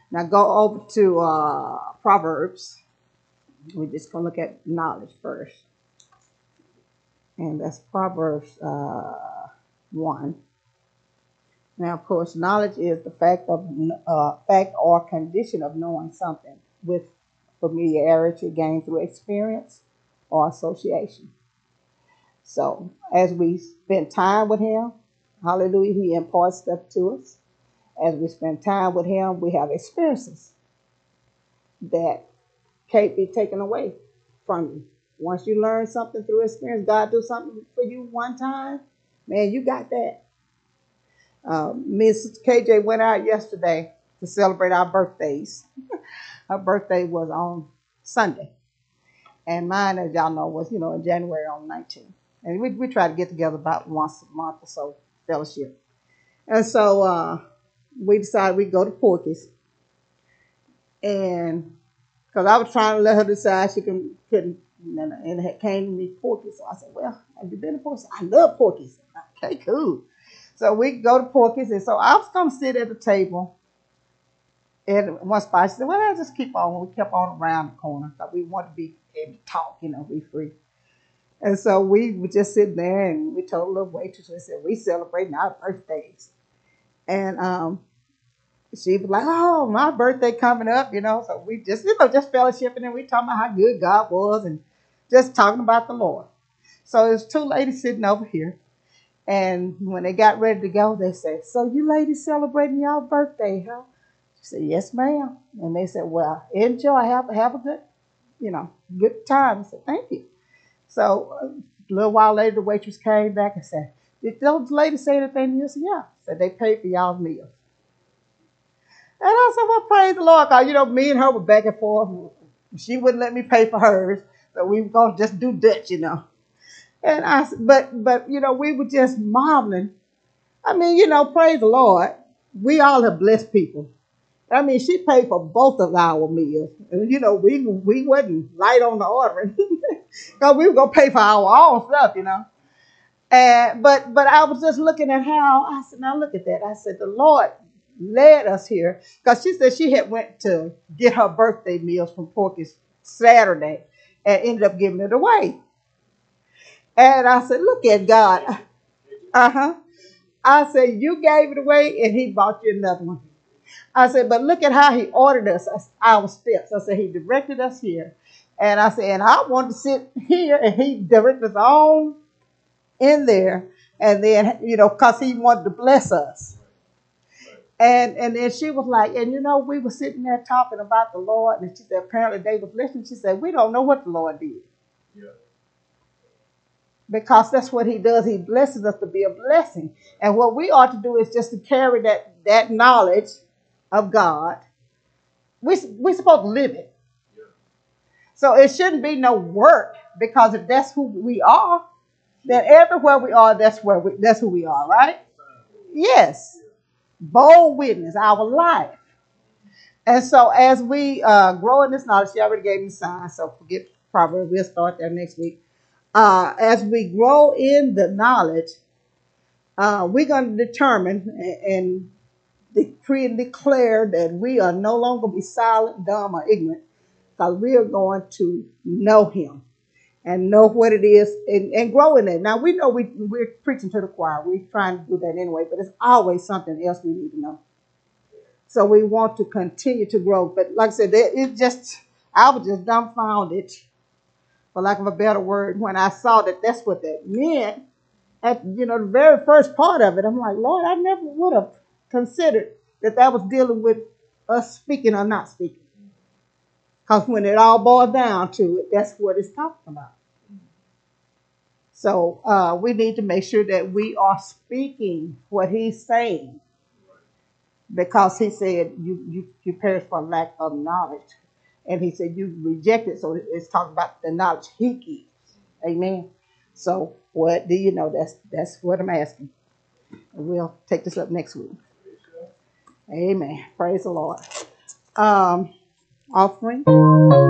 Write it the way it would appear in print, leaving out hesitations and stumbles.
Now go over to Proverbs. We're just going to look at knowledge first. And that's Proverbs 1. Now, of course, knowledge is the fact or condition of knowing something with familiarity gained through experience or association. So, as we spend time with Him, hallelujah, He imparts stuff to us. As we spend time with Him, we have experiences that can't be taken away from you. Once you learn something through experience, God do something for you one time, man, you got that. Miss KJ went out yesterday to celebrate our birthdays. Her birthday was on Sunday, and mine, as y'all know, was in January on 19th. And we try to get together about once a month or so, fellowship. And so we decided we'd go to Porky's, and because I was trying to let her decide she couldn't, and it came to me Porky's. So I said, "Well, have you been to Porky's?" I love Porky's. Okay, cool. So we go to Porky's, and so I was gonna sit at the table. And one spot, she said, "Well, let's just keep on." We kept on around the corner because we wanted to be able to talk, be free. And so we were just sitting there, and we told a little waitress, we said, "We celebrating our birthdays." And she was like, "Oh, my birthday coming up," So we just fellowshipping, and we talking about how good God was, and just talking about the Lord. So there's two ladies sitting over here. And when they got ready to go, they said, "So you ladies celebrating y'all birthday, huh?" She said, "Yes, ma'am." And they said, "Well, enjoy, have a good time." I said, "Thank you." So a little while later, the waitress came back and said, "Did those ladies say anything to you?" I said, "Yeah." Said they paid for y'all's meal. And I said, "Well, praise the Lord, because me and her were back and forth. She wouldn't let me pay for hers, so we were gonna just do Dutch. And I said, but we were just marveling. I mean, praise the Lord. We all have blessed people. I mean, she paid for both of our meals. And, we wasn't light on the ordering because we were gonna pay for our own stuff. And but I was just looking at how I said, now look at that. I said, the Lord led us here because she said she had went to get her birthday meals from Porky's Saturday and ended up giving it away. And I said, look at God. Uh-huh. I said, you gave it away and he bought you another one. I said, but look at how he ordered us our steps. I said, he directed us here. And I said, and I want to sit here, and he directed us on in there. And then, because he wanted to bless us. And then she was like, and we were sitting there talking about the Lord. And she said, apparently they was listening. She said, we don't know what the Lord did. Yeah. Because that's what he does. He blesses us to be a blessing. And what we ought to do is just to carry that knowledge of God. We're supposed to live it. Yeah. So it shouldn't be no work, because if that's who we are, then everywhere we are, that's who we are, right? Yes. Bold witness, our life. And so as we grow in this knowledge, she already gave me signs, so forget Proverbs. We'll start there next week. As we grow in the knowledge, we're going to determine and decree and declare that we are no longer be silent, dumb, or ignorant, because we are going to know him and know what it is and grow in it. Now, we know we're preaching to the choir. We're trying to do that anyway, but it's always something else we need to know. So we want to continue to grow. But like I said, I was just dumbfounded, for lack of a better word, when I saw that that's what that meant. At the very first part of it, I'm like, Lord, I never would have considered that was dealing with us speaking or not speaking. Because when it all boils down to it, that's what it's talking about. So we need to make sure that we are speaking what he's saying. Because he said, you perish for lack of knowledge. And he said, you reject it. So it's talking about the knowledge he gives. Amen. So what do you know? That's what I'm asking. We'll take this up next week. Amen. Praise the Lord. Offering.